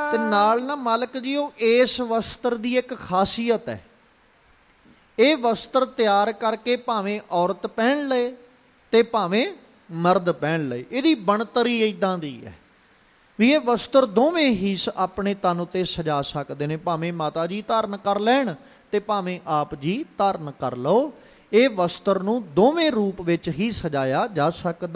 ਤੇ ਨਾਲ ਨਾ ਮਾਲਕ ਜੀ ਉਹ ਇਸ ਵਸਤਰ ਦੀ ਇੱਕ ਖਾਸੀਅਤ ਹੈ, ਇਹ ਵਸਤਰ ਤਿਆਰ ਕਰਕੇ ਭਾਵੇਂ ਔਰਤ ਪਹਿਨ ਲਏ ਤੇ ਭਾਵੇਂ ਮਰਦ ਪਹਿਨ ਲਏ। ਇਹਦੀ ਬਣਤਰ ਹੀ ਇੱਦਾਂ ਦੀ ਹੈ ਵੀ ਇਹ ਵਸਤਰ ਦੋਵੇਂ ਹੀ ਆਪਣੇ ਤਨ ਉੱਤੇ ਸਜਾ ਸਕਦੇ ਨੇ, ਭਾਵੇਂ ਮਾਤਾ ਜੀ ਧਾਰਨ ਕਰ ਲੈਣ ਤੇ ਭਾਵੇਂ ਆਪ ਜੀ ਧਾਰਨ ਕਰ ਲਓ। ਇਹ ਵਸਤਰ ਨੂੰ ਦੋਵੇਂ ਰੂਪ ਵਿੱਚ ਹੀ ਸਜਾਇਆ ਜਾ ਸਕਦਾ।